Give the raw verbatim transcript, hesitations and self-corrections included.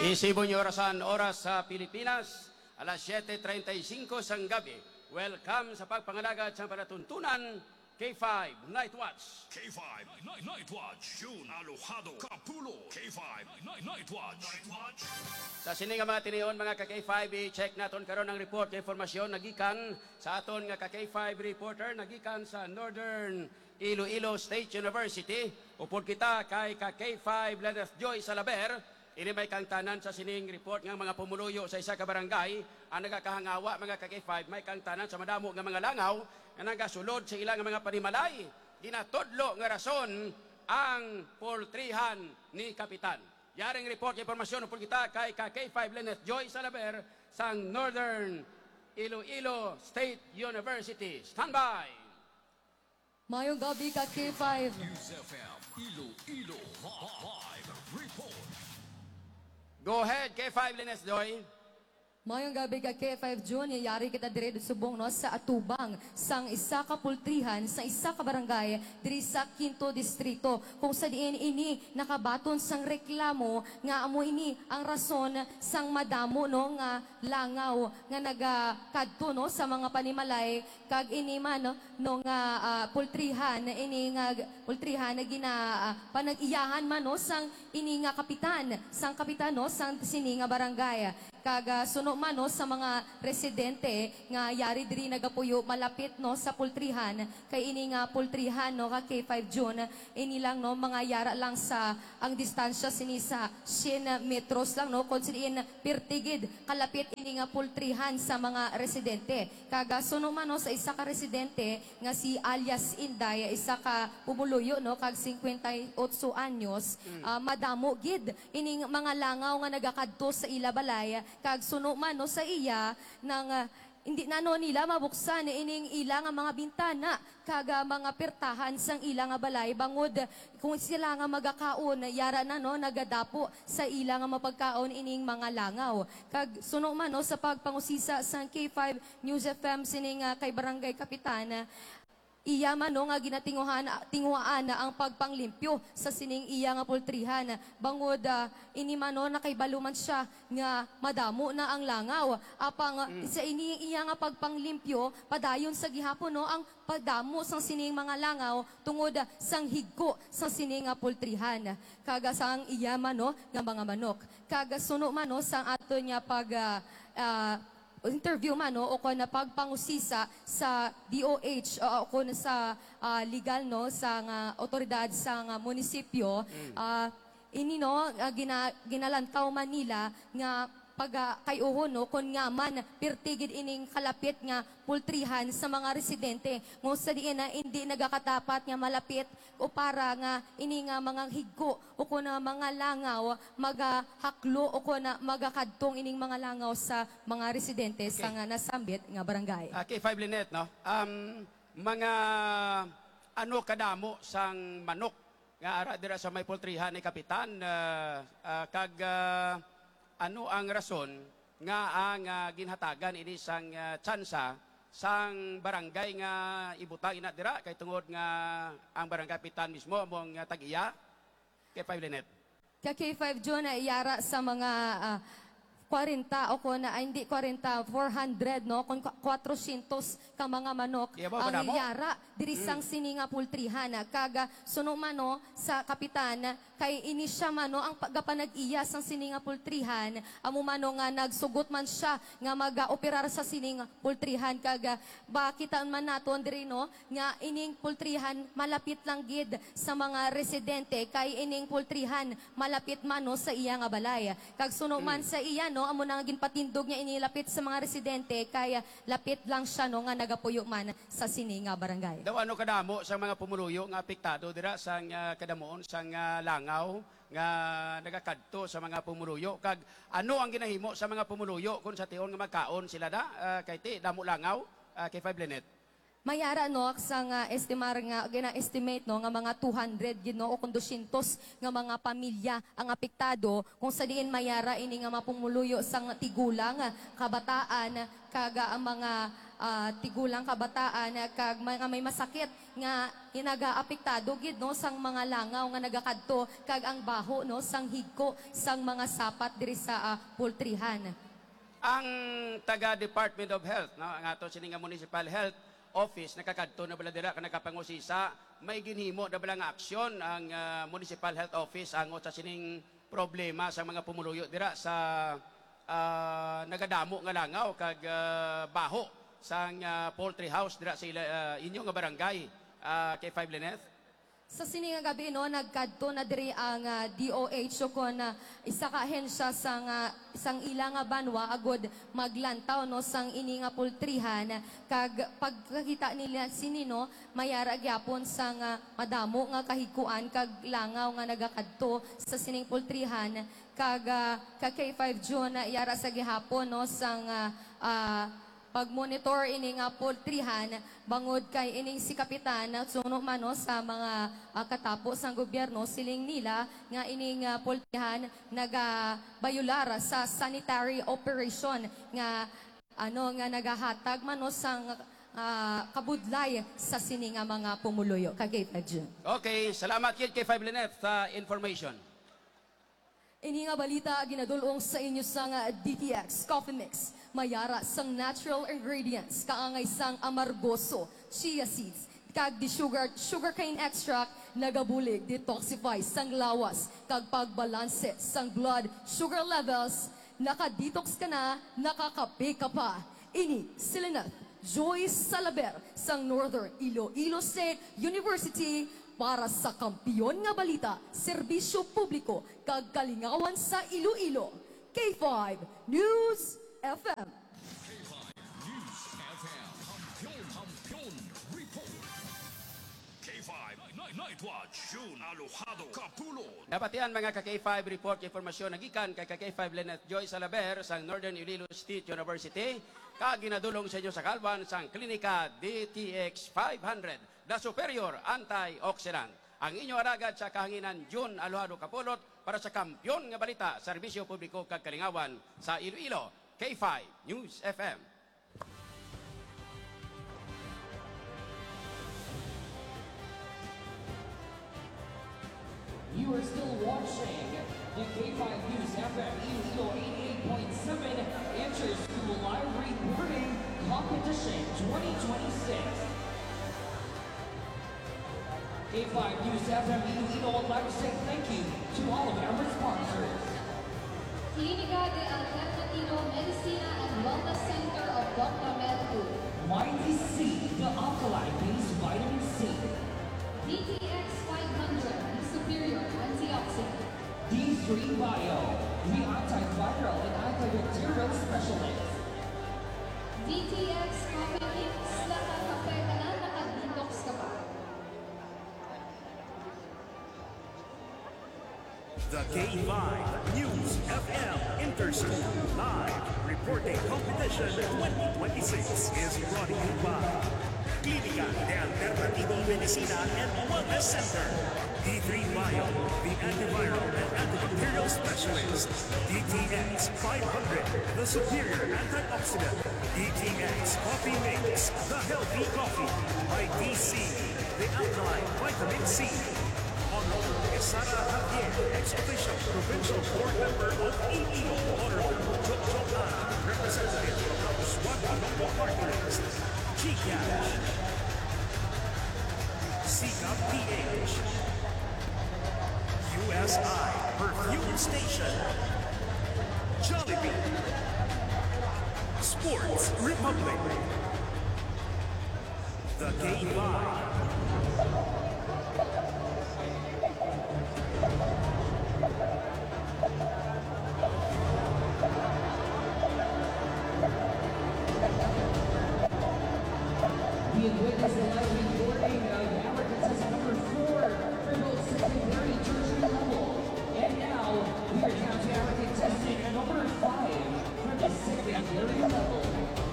Isibong orasan, oras sa Pilipinas, alas siyete treinta y cinco sang gabi. Welcome sa pagpangalagad sa palatuntunan, K five Night Watch. K five Night, Night Watch. June Alojado Capulo. K five Night, Night Watch. Night Watch. Sa sini nga mga tiniyon, mga ka-K five, i-check naton karon ang report ng informasyon nagikan sa aton nga ka-K five reporter nagikan sa Northern Iloilo State University. Upod kita kay ka-K five Leonard Joy Salaber. Ini may kang tanan sa sining report ng mga pumuluyo sa isa ka barangay ang nagakahangawa mga ka-K five may kang tanan sa madamo nga mga langaw nga nagasulod sa ilang mga panimalay. Ginatodlo nga rason ang poultrihan ni Kapitan. Yaring report ng informasyon upod kita kay ka-K five Leonard Joy Salaber sa Northern Iloilo State University. Standby! Mayong gabi ka K five. News F M Iloilo Live Report. Go ahead, K five Leonard Joy. Mayong gabi ka K five June, yayari kita dire do subong no sa atubang sang isa ka pultrihan sa isa ka barangay diri sa Quinto Distrito kung sa diin ini nakabaton sang reklamo nga amo ini ang rason sang madamo no nga langaw nga nagakadto no sa mga panimalay kag ini man no, no nga uh, pultrihan ini nga pultrihan na gina uh, panag-iyahan man no sang ini nga kapitan sang kapitan no sang sini nga barangay kag uh, suno man no, sa mga residente nga yari diri nagapuyo malapit no sa pultrihan kay ini nga pultrihan no ka K five June ini lang no mga yara lang sa ang distansya sini sa ten metros lang no kun sin pertigid kalapit ini nga pultrihan sa mga residente kaga suno man no sa isa ka residente nga si alias Inday isa ka pumuluyo no kag fifty-eight anyos mm. uh, madamo gid ini mga langaw nga nagakadto sa ila balay kag suno man no sa iya nang uh, hindi na no nila mabuksan ining ila nga mga bintana kaga mga pertahan sang ila nga balay bangod kung sila nga magakaon yara na no nagadapo sa ila nga mapagkaon ining mga langaw kag suno man no sa pagpangusisa sang K five News F M sining uh, kay Barangay Kapitan iya man no nga ginatinguhan tinguhaan na ang pagpanglimpyo sa sining iya nga pultrihan bangod uh, ini man no nakaibaluman siya nga madamo na ang langaw apang mm. sa ini iya nga pagpanglimpyo padayon sa gihapon no ang pagdamo sang sining mga langaw tungod uh, sang higko sa sining nga pultrihan kaga sang iya man no nga mga manok kaga suno man no sang ato nya pag uh, uh, interview man no o ko na pagpangusisa sa D O H o ko na sa uh, legal no sa nga otoridad sa nga munisipyo mm. uh, ini no uh, gina, ginalantaw Manila nga pag uh, kay uho no kon nga man pertigid ining kalapit nga pultrihan sa mga residente ngo sa diin na hindi nagakatapat nga malapit o para nga ini nga mga higko o ko na mga langaw magahaklo o ko na magakadtong ining mga langaw sa mga residente okay. sa nga nasambit nga barangay. Uh, K five Lynette no. Um mga ano kadamo sang manok nga ara dira sa may pultrihan ni Kapitan uh, uh, kag uh, ano ang rason nga ang uh, ginhatagan ini sang uh, tsansa sang barangay nga ibutang ina dira kay tungod nga ang barangay kapitan mismo among uh, tag-iya K five Lynette. Ka K five John na iyara sa mga uh, forty o ko na ay, hindi forty, four hundred no kun four hundred ka mga manok yeah, ba, ang mo? iyara diri sang mm. sininga pultrihan kaga suno man no sa kapitan kay ini siya man no ang pagapanag-iya sang sininga pultrihan amo man no nga nagsugot man siya nga mag-operar sa sininga pultrihan kaga bakita man naton diri no nga ining pultrihan malapit lang gid sa mga residente kay ining pultrihan malapit man no sa iya nga balay kag suno mm. man sa iya no amo nang ginpatindog niya inilapit sa mga residente kaya lapit lang siya no nga nagapuyo man sa sininga barangay. Daw ano kadamo sa mga pumuluyo nga apektado dira sang uh, kadamoon sang uh, langaw nga nagakadto sa mga pumuluyo kag ano ang ginahimo sa mga pumuluyo kung sa tiyon nga magkaon sila da uh, kay ti damo langaw uh, K five Lynette. Mayara no sa nga estimar nga gina-estimate no nga mga two hundred gid no o kung two hundred nga mga pamilya ang apektado kung sa diin mayara ini nga mapumuluyo sang tigulang kabataan kaga ang mga ah, tigulang kabataan ah, kag mga may masakit nga inagaapektado gid no sang mga langaw nga nagakadto kag ang baho no sang higko sang mga sapat diri sa ah, pultrihan. Ang taga Department of Health, no, ang ato sining nga Municipal Health Office nakakadto na bala dira ka nakapangusisa, may ginhimo na bala nga aksyon ang ah, Municipal Health Office angot sa sining problema sa mga pumuluyo dira sa ah, nagadamo nga langaw kag ah, baho sang ah, poultry house dira sa ila, ah, inyo nga barangay, ah, K five Lynette. Sa sining nga gabi no nagkadto na diri ang ah, D O H o kon ah, isa ka ahensya sang ah, sang ila nga banwa agod maglantaw no sang ini nga pultrihan kag pagkakita nila sini no mayara gyapon sang ah, madamo nga kahikuan kag langaw nga nagakadto sa sining pultrihan kag ah, ka K five June ah, yara sa gihapon no sang ah, ah, pag-monitor ini nga poultrihan bangod kay ining si kapitan suno man no, sa mga ah, katapos ng gobyerno siling nila nga ining uh, poultrihan nagabayular sa sanitary operation nga ano nga nagahatag man no, sang ah, kabudlay sa sini nga mga pumuluyo kay June. Okay, salamat kid K five Lynette sa information. Ini nga balita ginadulong sa inyo sa nga D T X Coffee Mix. Mayara sang natural ingredients kaangay sang amargoso, chia seeds, kag di sugar, sugarcane extract nagabulig detoxify sang lawas kag pagbalanse sang blood sugar levels. Nakadetox ka na, nakakape ka pa. Ini si Lynette Joyce Salaber sang Northern Iloilo State University para sa kampiyon nga balita, serbisyo publiko, kag kalingawan sa Iloilo. K five News F M. K five News F M. Kampiyon, kampiyon, report. K five Night, Night Watch. June Alojado, Kapulod. Napatian mga ka K five report informasyon nagikan kay ka K five Lynette Joy Salaber sa Northern Iloilo State University kag ginadulong sa inyo sa kalban sang klinika D T X five hundred, the superior antioxidant. Ang inyo aragad sa kahanginan June Alojado Kapulot para sa kampiyon nga balita, serbisyo publiko kag kalingawan sa Iloilo. K five News F M. You are still watching the K five News F M Iloilo eighty-eight point seven Inter-School Live Reporting Competition twenty twenty-six. K five News F M Iloilo would like to say thank you to all of our sponsors. Clínica de Alternativo Medicina and Wellness Center of Doctor Melco. Mighty C, the alkaline-based vitamin C. D T X five hundred, the superior antioxidant. D three Bio, the antiviral and antibacterial specialist. D T X Coffee Mix, nakakape ka na, nakadetox ka pa. The K five News F M Interschool Live Reporting Competition twenty twenty-six is brought to you by Clínica de Alternativo Medicina and Wellness Center, D three Bio, the antiviral and antibacterial specialist, D T X five hundred, the superior antioxidant, D T X Coffee Mix, the healthy coffee, by D C, the alkaline vitamin C. Honorable Sara Javier, ex-official provincial board member of E E O. Honorable Jojo Ana, representative from the Swat Party List. Gcash. Sika P H. U S I Perfume Station. Jollibee. Sports Republic. The K five. We have witnessed the live